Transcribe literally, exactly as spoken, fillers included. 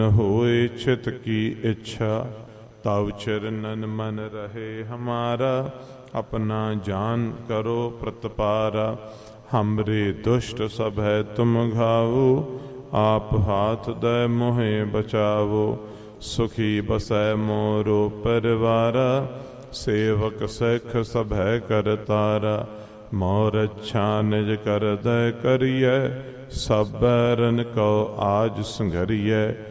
होए चित की इच्छा, तव चरणन मन रहे हमारा। अपना जान करो प्रतपारा, हमरे दुष्ट सब है तुम घावो। आप हाथ दे मोहे बचावो, सुखी बसै मोरो परिवारा। सेवक सिख सब है करतारा, मोर अच्छा निज कर दे करिए। सब बैरन को आज संघरिए,